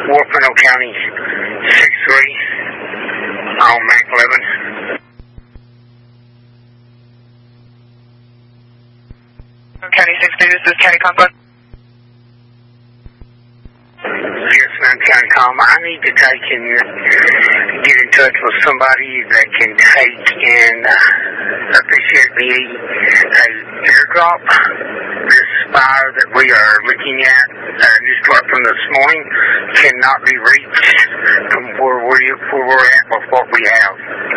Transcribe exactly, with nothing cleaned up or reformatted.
Warpino County six three on Mac eleven. County six three, this is County Combat. Yes, ma'am, County Com. I need to take and get in touch with somebody that can take and uh, appreciate me a airdrop. This fire that we are looking at, uh, news report from this morning, cannot be reached from where, we, where we're at with what we have.